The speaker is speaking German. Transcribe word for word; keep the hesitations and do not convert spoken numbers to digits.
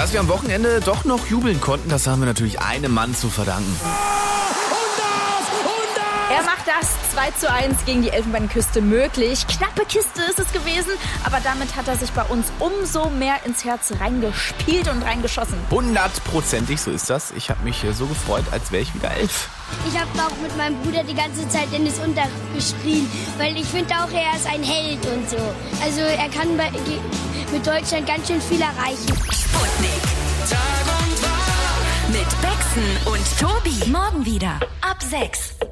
Dass wir am Wochenende doch noch jubeln konnten, das haben wir natürlich einem Mann zu verdanken. Er macht das zwei zu eins gegen die Elfenbeinküste möglich. Knappe Kiste ist es gewesen, aber damit hat er sich bei uns umso mehr ins Herz reingespielt und reingeschossen. Hundertprozentig, so ist das. Ich habe mich so gefreut, als wäre ich wieder elf. Ich habe auch mit meinem Bruder die ganze Zeit Dennis Undaff geschrien, weil ich finde auch, er ist ein Held und so. Also er kann bei, mit Deutschland ganz schön viel erreichen. Sputnik. Tag und Tag. Mit Bexen und Tobi. Morgen wieder ab sechs.